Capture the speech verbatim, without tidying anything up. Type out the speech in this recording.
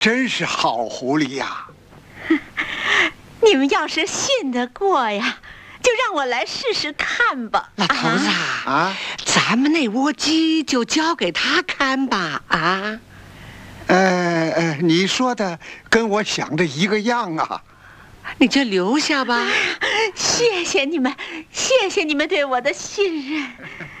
真是好狐狸呀！ 你们要是信得过呀，就让我来试试看吧。 老头子啊，啊咱们那窝鸡就交给他看吧。啊， 呃呃，你说的跟我想的一个样啊。 你就留下吧。 谢谢你们，谢谢你们对我的信任。